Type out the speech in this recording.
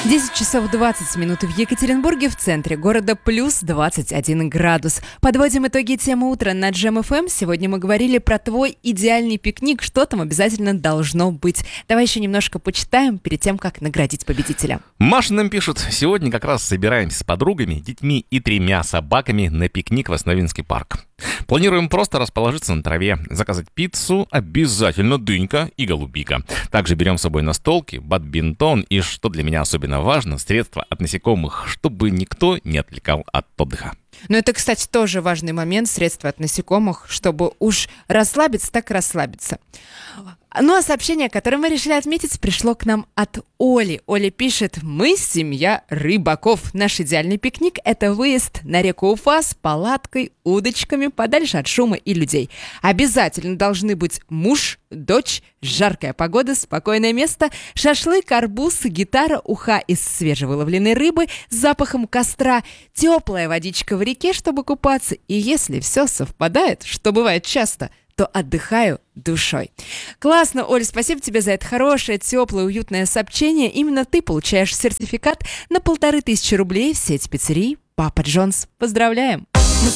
10 часов 20 минут в Екатеринбурге, в центре города, плюс 21 градус. Подводим итоги темы утра на Джем ФМ. Сегодня мы говорили про твой идеальный пикник. Что там обязательно должно быть. Давай еще немножко почитаем перед тем, как наградить победителя. Маша нам пишет: сегодня как раз собираемся с подругами, детьми и 3 собаками на пикник в Основинский парк. Планируем просто расположиться на траве, заказать пиццу, обязательно дынька и голубика. Также берем с собой настолки, бадминтон и, что для меня особенно важно, средства от насекомых, чтобы никто не отвлекал от отдыха. Ну, это, кстати, тоже важный момент, средства от насекомых, чтобы уж расслабиться, так расслабиться. Ну, а сообщение, которое мы решили отметить, пришло к нам от Оли. Оля пишет: мы семья рыбаков. Наш идеальный пикник – это выезд на реку Уфа с палаткой, удочками, подальше от шума и людей. Обязательно должны быть муж, дочь, жаркая погода, спокойное место, шашлык, арбуз, гитара, уха из свежевыловленной рыбы с запахом костра, теплая водичка в реке, чтобы купаться. И если все совпадает, что бывает часто, то отдыхаю душой. Классно, Оль, спасибо тебе за это хорошее, теплое, уютное сообщение. Именно ты получаешь сертификат на 1500 рублей в сеть пиццерий Папа Джонс. Поздравляем!